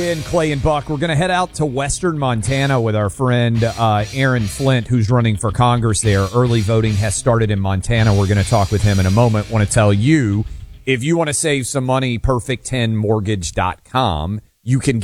And Clay and Buck, we're going to head out to western Montana with our friend Aaron Flint, who's running for Congress there. Early voting has started in Montana. We're going to talk with him in a moment. Want to tell you, if you want to save some money, perfect10mortgage.com. You can